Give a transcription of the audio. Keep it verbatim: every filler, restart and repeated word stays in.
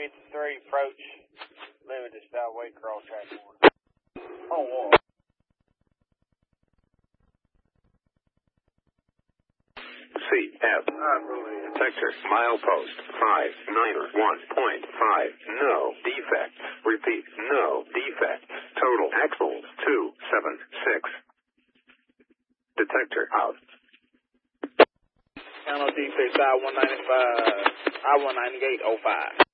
fifty-three, approach limited style way cross track one. Oh, wow. C F. Detector. Milepost five nine one point five. No defects. Repeat. No defects. Total axles two seven six. Detector out. Channel defects I one ninety-five, I one ninety-eight oh five.